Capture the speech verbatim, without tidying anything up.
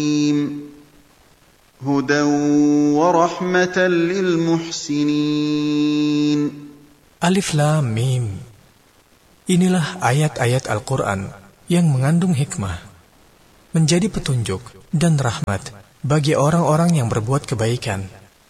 هدى ورحمة للمحسنين. Alif Lam Mim. Inilah ayat-ayat Al-Quran yang mengandung hikmah, menjadi petunjuk dan rahmat bagi orang-orang yang berbuat kebaikan.